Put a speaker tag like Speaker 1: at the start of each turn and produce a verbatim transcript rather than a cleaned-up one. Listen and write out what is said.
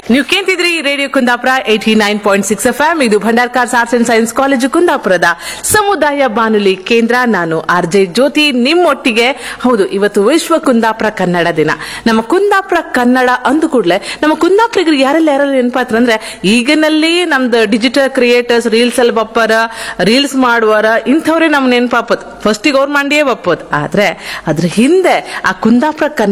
Speaker 1: ನೀವು ಕೇಂತಿದ್ರಿ radio Kundapura eighty nine point six F M. ಇದು Bhandarkars arts and science college ಕುಂದಾಪುರದ ಸಮುದಾಯ ಬಾನುಲಿ ಕೇಂದ್ರ. ನಾನು ಆರ್ ಜೆ ಜ್ಯೋತಿ ನಿಮ್ಮೊಟ್ಟಿಗೆ. ಹೌದು, ಇವತ್ತು ವಿಶ್ವ ಕುಂದಾಪುರ ಕನ್ನಡ ದಿನ. ನಮ್ಮ ಕುಂದಾಪುರ ಕನ್ನಡ ಅಂದ ಕೂಡಲೇ ನಮ್ಮ ಕುಂದಾಪುರಿಗರಿಗೆ ಯಾರೆಲ್ಲ ಯಾರೆಲ್ಲ ನೆನಪಾತ್ರ ಅಂದ್ರೆ, ಈಗಿನಲ್ಲಿ ನಮ್ದು ಡಿಜಿಟಲ್ ಕ್ರಿಯೇಟರ್ಸ್, ರೀಲ್ಸ್ ಅಲ್ಲಿ ಬಪ್ಪರ, ರೀಲ್ಸ್ ಮಾಡುವರ, ಇಂಥವ್ರೆ ನಮ್ ನೆನಪಾಪತ್. ಫಸ್ಟಿಗೆ ಅವ್ರ ಮಂಡಿಯೇ ಬಪ್ಪತ್. ಆದ್ರೆ ಅದ್ರ ಹಿಂದೆ ಆ ಕುಂದಾಪುರ